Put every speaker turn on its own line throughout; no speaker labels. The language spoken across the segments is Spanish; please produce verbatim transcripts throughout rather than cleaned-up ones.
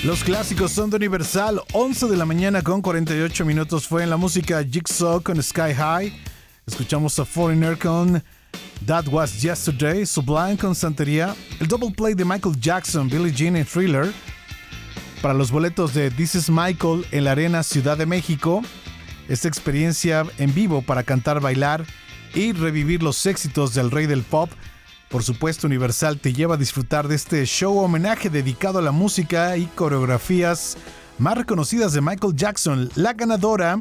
Los clásicos son de Universal. Once de la mañana con cuarenta y ocho minutos fue en la música Jigsaw con Sky High. Escuchamos a Foreigner con That Was Yesterday, Sublime con Santería, el double play de Michael Jackson, Billie Jean y Thriller. Para los boletos de This Is Michael en la Arena Ciudad de México, esta experiencia en vivo para cantar, bailar y revivir los éxitos del rey del pop. Por supuesto, Universal te lleva a disfrutar de este show homenaje dedicado a la música y coreografías más reconocidas de Michael Jackson. La ganadora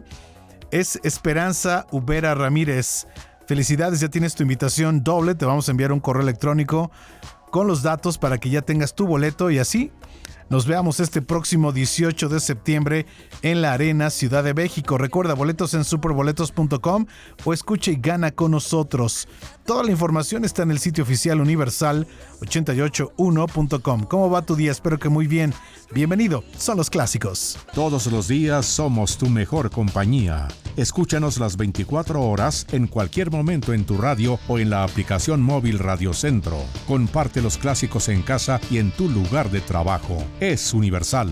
es Esperanza Ubera Ramírez. Felicidades, ya tienes tu invitación doble. Te vamos a enviar un correo electrónico con los datos para que ya tengas tu boleto y así nos veamos este próximo dieciocho de septiembre en la Arena Ciudad de México. Recuerda, boletos en superboletos punto com o escucha y gana con nosotros. Toda la información está en el sitio oficial universal ochenta y ocho uno punto com. ¿Cómo va tu día? Espero que muy bien. Bienvenido, son los clásicos.
Todos los días somos tu mejor compañía. Escúchanos las veinticuatro horas en cualquier momento en tu radio o en la aplicación móvil Radio Centro. Comparte los clásicos en casa y en tu lugar de trabajo. Es Universal.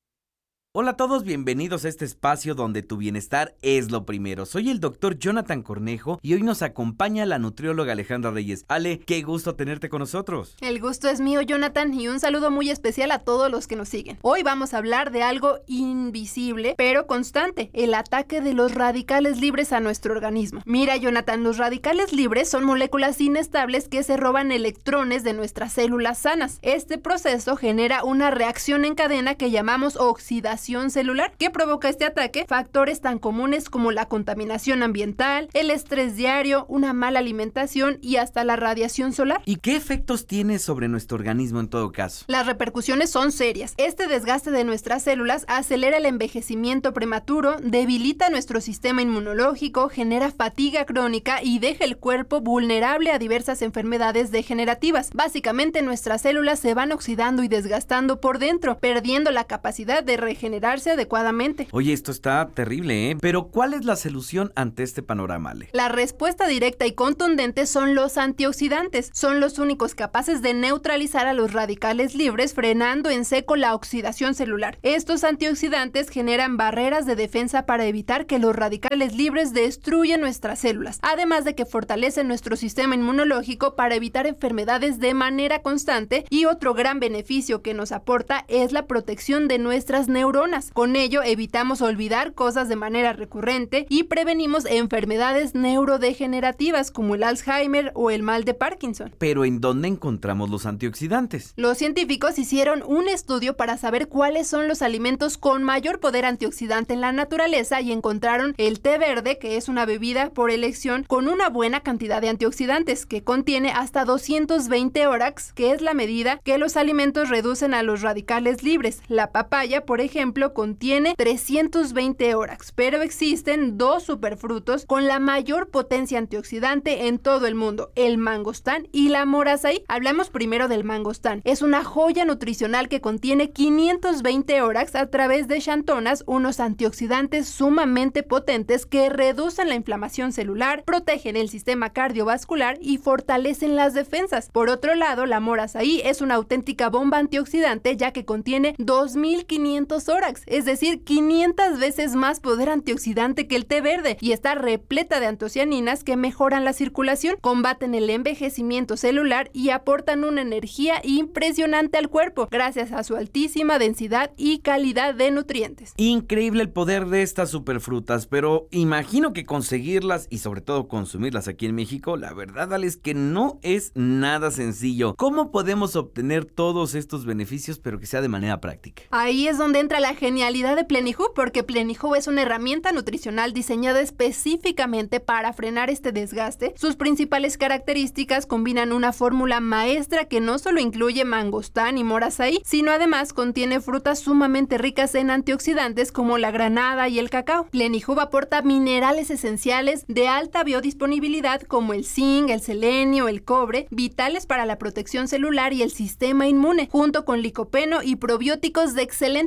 Hola a todos, bienvenidos a este espacio donde tu bienestar es lo primero. Soy el doctor Jonathan Cornejo y hoy nos acompaña la nutrióloga Alejandra Reyes. Ale, qué gusto tenerte con nosotros.
El gusto es mío, Jonathan, y un saludo muy especial a todos los que nos siguen. Hoy vamos a hablar de algo invisible, pero constante, el ataque de los radicales libres a nuestro organismo. Mira, Jonathan, los radicales libres son moléculas inestables que se roban electrones de nuestras células sanas. Este proceso genera una reacción en cadena que llamamos oxidación celular. ¿Qué provoca este ataque? Factores tan comunes como la contaminación ambiental, el estrés diario, una mala alimentación y hasta la radiación solar.
¿Y qué efectos tiene sobre nuestro organismo en todo caso?
Las repercusiones son serias. Este desgaste de nuestras células acelera el envejecimiento prematuro, debilita nuestro sistema inmunológico, genera fatiga crónica y deja el cuerpo vulnerable a diversas enfermedades degenerativas. Básicamente, nuestras células se van oxidando y desgastando por dentro, perdiendo la capacidad de regenerar generarse adecuadamente.
Oye, esto está terrible, ¿eh? Pero ¿cuál es la solución ante este panorama, Ale?
La respuesta directa y contundente son los antioxidantes. Son los únicos capaces de neutralizar a los radicales libres, frenando en seco la oxidación celular. Estos antioxidantes generan barreras de defensa para evitar que los radicales libres destruyan nuestras células, además de que fortalecen nuestro sistema inmunológico para evitar enfermedades de manera constante, y otro gran beneficio que nos aporta es la protección de nuestras neuronas. Con ello evitamos olvidar cosas de manera recurrente y prevenimos enfermedades neurodegenerativas como el Alzheimer o el mal de Parkinson.
¿Pero en dónde encontramos los antioxidantes?
Los científicos hicieron un estudio para saber cuáles son los alimentos con mayor poder antioxidante en la naturaleza y encontraron el té verde, que es una bebida por elección con una buena cantidad de antioxidantes, que contiene hasta doscientos veinte ORACs, que es la medida que los alimentos reducen a los radicales libres. La papaya, por ejemplo, contiene trescientos veinte ORACs, pero existen dos superfrutos con la mayor potencia antioxidante en todo el mundo, el mangostán y la morazaí. Hablamos primero del mangostán. Es una joya nutricional que contiene quinientos veinte ORACs a través de xantonas, unos antioxidantes sumamente potentes que reducen la inflamación celular, protegen el sistema cardiovascular y fortalecen las defensas. Por otro lado, la morazaí es una auténtica bomba antioxidante, ya que contiene dos mil quinientos ORACs, es decir, quinientas veces más poder antioxidante que el té verde, y está repleta de antocianinas que mejoran la circulación, combaten el envejecimiento celular y aportan una energía impresionante al cuerpo, gracias a su altísima densidad y calidad de nutrientes.
Increíble el poder de estas superfrutas, pero imagino que conseguirlas y sobre todo consumirlas aquí en México, la verdad, Ale, es que no es nada sencillo. ¿Cómo podemos obtener todos estos beneficios, pero que sea de manera práctica?
Ahí es donde entra la genialidad de Plenihub, porque Plenihub es una herramienta nutricional diseñada específicamente para frenar este desgaste. Sus principales características combinan una fórmula maestra que no solo incluye mangostán y morazaí, sino además contiene frutas sumamente ricas en antioxidantes como la granada y el cacao. Plenihub aporta minerales esenciales de alta biodisponibilidad como el zinc, el selenio, el cobre, vitales para la protección celular y el sistema inmune, junto con licopeno y probióticos de excelente calidad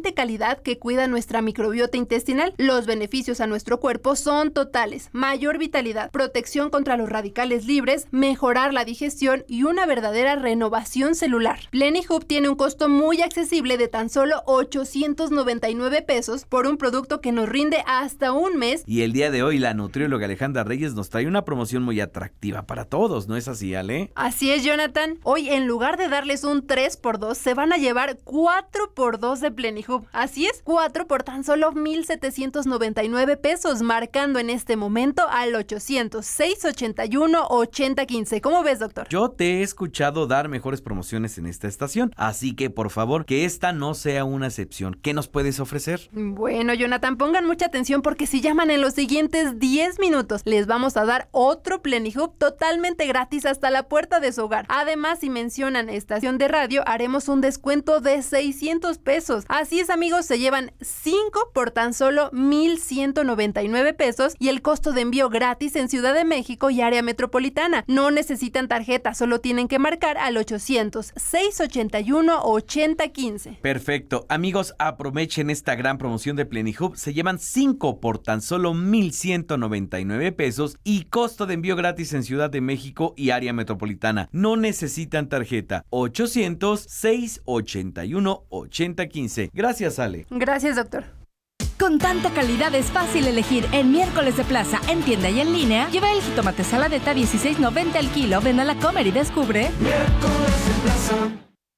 calidad que cuida nuestra microbiota intestinal. Los beneficios a nuestro cuerpo son totales: mayor vitalidad, protección contra los radicales libres, mejorar la digestión y una verdadera renovación celular. Plenihub tiene un costo muy accesible de tan solo ochocientos noventa y nueve pesos por un producto que nos rinde hasta un mes.
Y el día de hoy la nutrióloga Alejandra Reyes nos trae una promoción muy atractiva para todos, ¿no es así, Ale?
Así es, Jonathan. Hoy, en lugar de darles un tres por dos, se van a llevar cuatro por dos de Plenihub. Así es, cuatro por tan solo mil setecientos noventa y nueve pesos, marcando en este momento al ochocientos, seiscientos ochenta y uno, ochenta quince. ¿Cómo ves, doctor?
Yo te he escuchado dar mejores promociones en esta estación, así que por favor, que esta no sea una excepción. ¿Qué nos puedes ofrecer?
Bueno, Jonathan, pongan mucha atención porque si llaman en los siguientes diez minutos, les vamos a dar otro Plenihub totalmente gratis hasta la puerta de su hogar. Además, si mencionan estación de radio, haremos un descuento de seiscientos pesos. Así es, amigos, se llevan cinco por tan solo mil ciento noventa y nueve pesos y el costo de envío gratis en Ciudad de México y área metropolitana. No necesitan tarjeta, solo tienen que marcar al ochocientos, seiscientos ochenta y uno, ochenta quince.
Perfecto. Amigos, aprovechen esta gran promoción de Plenihub. Se llevan cinco por tan solo mil ciento noventa y nueve pesos y costo de envío gratis en Ciudad de México y área metropolitana. No necesitan tarjeta. ochocientos, seiscientos ochenta y uno, ochenta quince. Gracias, Ale.
Gracias, doctor.
Con tanta calidad es fácil elegir. En Miércoles de Plaza, en tienda y en línea, lleva el jitomate saladeta dieciséis noventa al kilo. Ven a la Comer y descubre.
Miércoles de Plaza.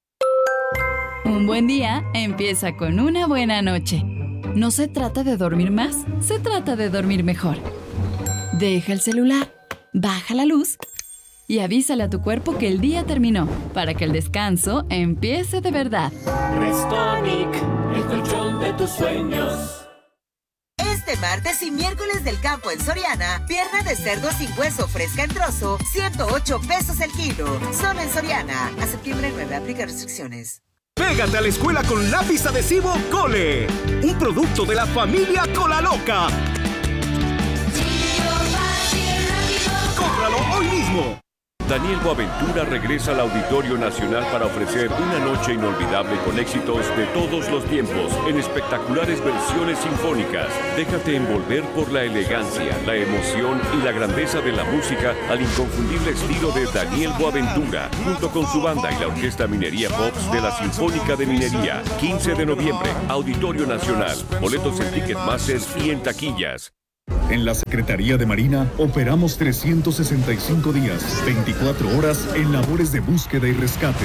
Un buen día empieza con una buena noche. No se trata de dormir más, se trata de dormir mejor. Deja el celular, baja la luz y avísale a tu cuerpo que el día terminó, para que el descanso empiece de verdad.
Restonic, el colchón de tus sueños.
Este martes y miércoles del campo en Soriana, pierna de cerdo sin hueso fresca en trozo, ciento ocho pesos el kilo. Solo en Soriana. A septiembre nueve, aplica restricciones.
Pégate a la escuela con lápiz adhesivo Cole, un producto de la familia Cola Loca. ¡Cómpralo hoy mismo!
Daniel Boaventura regresa al Auditorio Nacional para ofrecer una noche inolvidable con éxitos de todos los tiempos en espectaculares versiones sinfónicas. Déjate envolver por la elegancia, la emoción y la grandeza de la música al inconfundible estilo de Daniel Boaventura, junto con su banda y la Orquesta Minería Pops de la Sinfónica de Minería. quince de noviembre, Auditorio Nacional. Boletos en Ticketmaster y en taquillas.
En la Secretaría de Marina operamos trescientos sesenta y cinco días, veinticuatro horas en labores de búsqueda y rescate.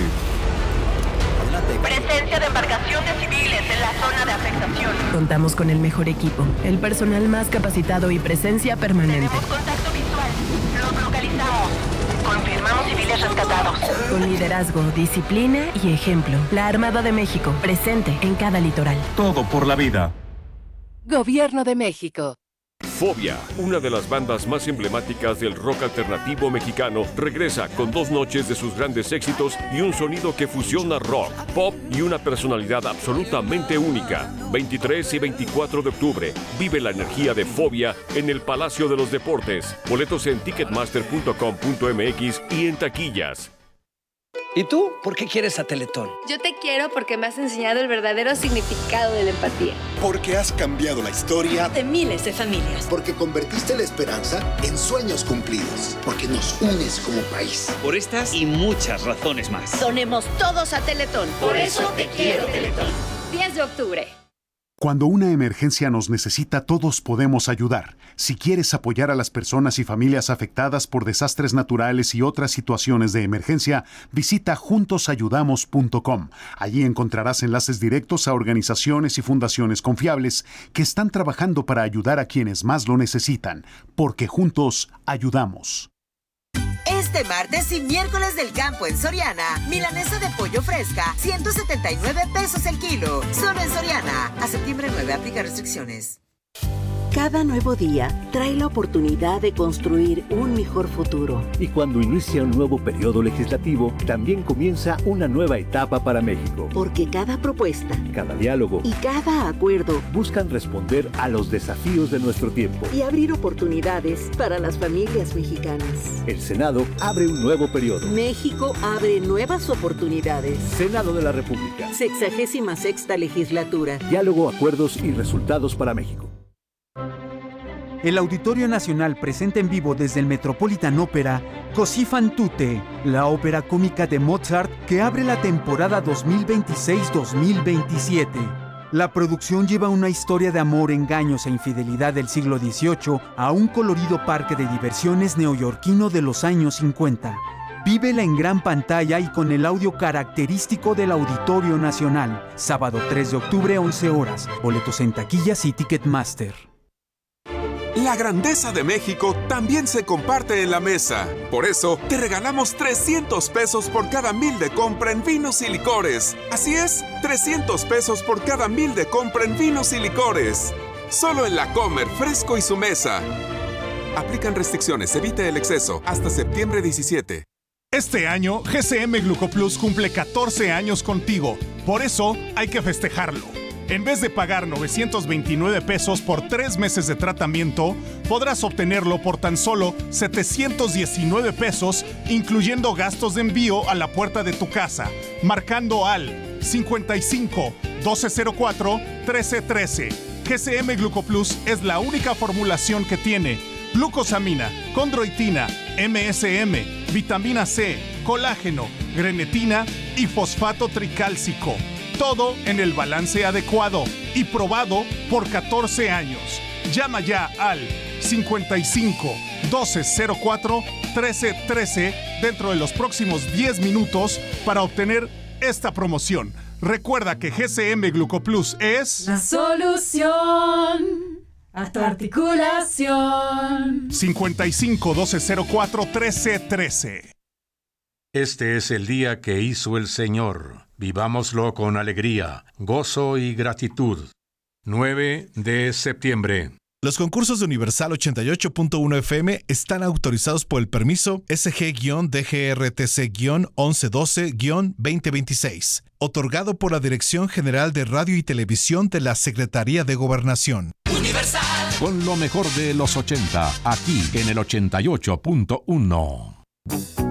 Presencia de embarcaciones civiles en la zona de afectación.
Contamos con el mejor equipo, el personal más capacitado y presencia permanente.
Tenemos contacto visual. Los localizamos. Confirmamos civiles rescatados.
Con liderazgo, disciplina y ejemplo. La Armada de México, presente en cada litoral.
Todo por la vida.
Gobierno de México.
Fobia, una de las bandas más emblemáticas del rock alternativo mexicano, regresa con dos noches de sus grandes éxitos y un sonido que fusiona rock, pop y una personalidad absolutamente única. veintitrés y veinticuatro de octubre, vive la energía de Fobia en el Palacio de los Deportes. Boletos en ticketmaster punto com punto m x y en taquillas.
¿Y tú? ¿Por qué quieres a Teletón?
Yo te quiero porque me has enseñado el verdadero significado de la empatía.
Porque has cambiado la historia
de miles de familias.
Porque convertiste la esperanza en sueños cumplidos. Porque nos unes como país.
Por estas y muchas razones más.
Donemos todos a Teletón.
Por eso te quiero, Teletón.
diez de octubre.
Cuando una emergencia nos necesita, todos podemos ayudar. Si quieres apoyar a las personas y familias afectadas por desastres naturales y otras situaciones de emergencia, visita juntos ayudamos punto com. Allí encontrarás enlaces directos a organizaciones y fundaciones confiables que están trabajando para ayudar a quienes más lo necesitan, porque juntos ayudamos.
Este martes y miércoles del campo en Soriana, milanesa de pollo fresca, ciento setenta y nueve pesos el kilo. Solo en Soriana. A septiembre nueve, aplica restricciones.
Cada nuevo día trae la oportunidad de construir un mejor futuro.
Y cuando inicia un nuevo periodo legislativo, también comienza una nueva etapa para México.
Porque cada propuesta,
cada diálogo
y cada acuerdo
buscan responder a los desafíos de nuestro tiempo
y abrir oportunidades para las familias mexicanas.
El Senado abre un nuevo periodo.
México abre nuevas oportunidades.
Senado de la República.
Sexagésima sexta legislatura.
Diálogo, acuerdos y resultados para México.
El Auditorio Nacional presenta en vivo desde el Metropolitan Opera Così fan tutte, la ópera cómica de Mozart que abre la temporada dos mil veintiséis dos mil veintisiete. La producción lleva una historia de amor, engaños e infidelidad del siglo dieciocho a un colorido parque de diversiones neoyorquino de los años cincuenta. Vívela en gran pantalla y con el audio característico del Auditorio Nacional. Sábado tres de octubre, once horas. Boletos en taquillas y Ticketmaster.
La grandeza de México también se comparte en la mesa. Por eso, te regalamos trescientos pesos por cada mil de compra en vinos y licores. Así es, trescientos pesos por cada mil de compra en vinos y licores. Solo en La Comer, Fresco y su mesa. Aplican restricciones, evite el exceso. Hasta septiembre diecisiete.
Este año, G C M Glucoplus cumple catorce años contigo. Por eso, hay que festejarlo. En vez de pagar novecientos veintinueve pesos por tres meses de tratamiento, podrás obtenerlo por tan solo setecientos diecinueve pesos, incluyendo gastos de envío a la puerta de tu casa, marcando al cincuenta y cinco, doce cero cuatro, trece trece. G C M Glucoplus es la única formulación que tiene glucosamina, condroitina, M S M, vitamina C, colágeno, grenetina y fosfato tricálcico. Todo en el balance adecuado y probado por catorce años. Llama ya al cincuenta y cinco, doce cero cuatro, trece trece dentro de los próximos diez minutos para obtener esta promoción. Recuerda que G C M Glucoplus es
la solución a tu articulación.
cincuenta y cinco, doce cero cuatro, trece trece.
Este es el día que hizo el Señor. Vivámoslo con alegría, gozo y gratitud. nueve de septiembre.
Los concursos de Universal ochenta y ocho punto uno F M están autorizados por el permiso S G D G R T C once doce veinte veintiséis, otorgado por la Dirección General de Radio y Televisión de la Secretaría de Gobernación.
Universal. Con lo mejor de los ochenta, aquí en el ochenta y ocho punto uno.